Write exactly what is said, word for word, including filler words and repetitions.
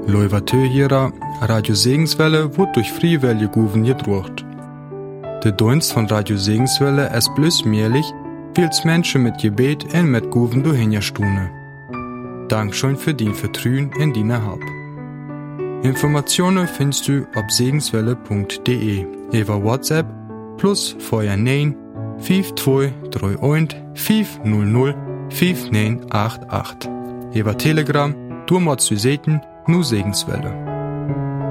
Leuvatö hierer Radio Segenswelle wird durch Friewelle Guven gedruckt. Der Dienst von Radio Segenswelle ist bloß möglich, weil's Menschen mit Gebet und mit Guven durchhingerstune. Dankeschön für dein Vertrauen in deine Hab. Informationen findest du auf segenswelle punkt de über WhatsApp plus vorher neun fünf zwei drei eins fünf null null fünf neun acht acht. Über Telegram, du musst du sehen, nur Segenswelle.